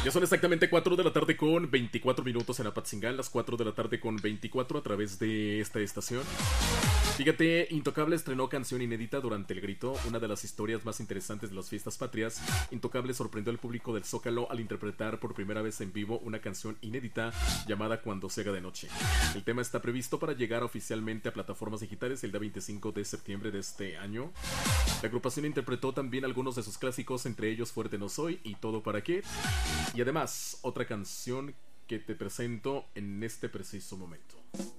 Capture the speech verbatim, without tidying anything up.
Ya son exactamente cuatro de la tarde con veinticuatro minutos en Apatzingán, las cuatro de la tarde con veinticuatro a través de esta estación. Fíjate, Intocable estrenó canción inédita durante el grito, una de las historias más interesantes de las fiestas patrias. Intocable sorprendió al público del Zócalo al interpretar por primera vez en vivo una canción inédita llamada Cuando se haga de noche. El tema está previsto para llegar oficialmente a plataformas digitales el día veinticinco de septiembre de este año. La agrupación interpretó también algunos de sus clásicos, entre ellos Fuerte no soy y Todo para qué. Y además, otra canción que te presento en este preciso momento.